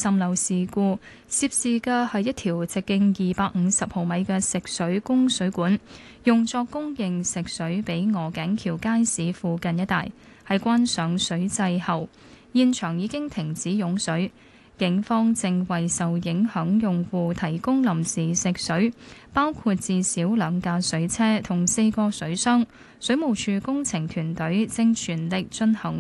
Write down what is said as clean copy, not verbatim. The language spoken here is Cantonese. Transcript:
滲漏事故，涉事嘅係一條直徑250毫米嘅食水供水管，用作供應食水俾鵝頸橋街市附近一帶。喺關上水掣後，現場已經停止湧水。警方正為受影響用戶提供臨時食水，包括至少2架水車同4個水箱。水務署工程團隊正全力進行